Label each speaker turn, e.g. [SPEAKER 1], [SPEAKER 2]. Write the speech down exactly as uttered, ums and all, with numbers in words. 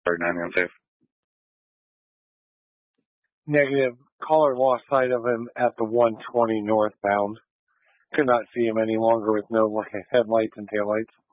[SPEAKER 1] ninety unsafe.
[SPEAKER 2] Negative. Caller lost sight of him at the one twenty northbound. Could not see him any longer with no headlights and taillights.